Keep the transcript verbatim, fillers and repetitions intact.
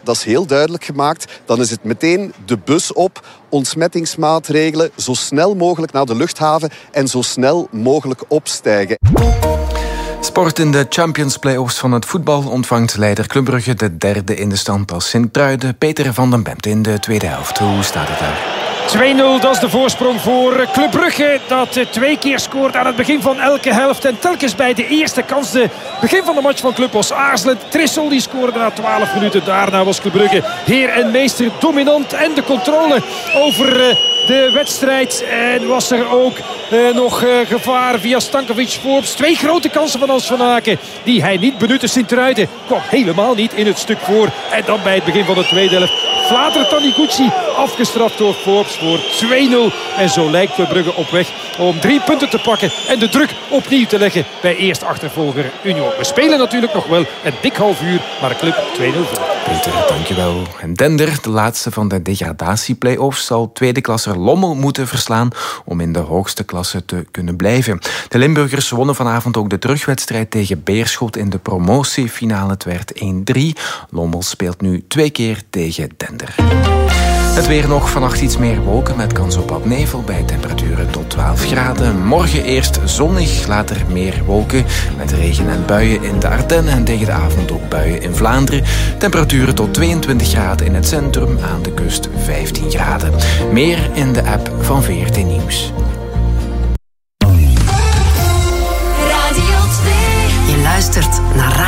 dat is heel duidelijk gemaakt. Dan is het meteen de bus op, ontsmettingsmaatregelen, zo snel mogelijk naar de luchthaven en zo snel mogelijk opstijgen. Sport in de Champions Play-offs van het voetbal ontvangt leider Club Brugge de derde in de stand als Sint-Truiden. Peter van den Bemt in de tweede helft. Hoe staat het daar? twee nul, dat is de voorsprong voor Club Brugge. Dat twee keer scoort aan het begin van elke helft. En telkens bij de eerste kans, de begin van de match van Club was aarzelend. Trissel die scoorde na twaalf minuten. Daarna was Club Brugge heer en meester, dominant en de controle over de wedstrijd. En was er ook uh, nog uh, gevaar via Stankovic Forbes. Twee grote kansen van Hans van Aken die hij niet benutte. Sint-Truiden kwam helemaal niet in het stuk voor. En dan bij het begin van de tweede helft Vlater Taniguchi afgestraft door Forbes voor twee nul. En zo lijkt Club Brugge op weg om drie punten te pakken en de druk opnieuw te leggen bij eerste achtervolger Union. We spelen natuurlijk nog wel een dik half uur, maar de club twee nul voor. Peter, dankjewel. En Dender, de laatste van de degradatie-play-offs, zal tweede klasser Lommel moeten verslaan om in de hoogste klasse te kunnen blijven. De Limburgers wonnen vanavond ook de terugwedstrijd tegen Beerschot in de promotiefinale. Het werd één drie. Lommel speelt nu twee keer tegen Dender. Het weer nog, vannacht iets meer wolken met kans op wat nevel bij temperaturen tot twaalf graden. Morgen eerst zonnig, later meer wolken met regen en buien in de Ardennen en tegen de avond ook buien in Vlaanderen. Temperaturen tot tweeëntwintig graden in het centrum, aan de kust vijftien graden. Meer in de app van V R T Nieuws. Radio twee. Je luistert naar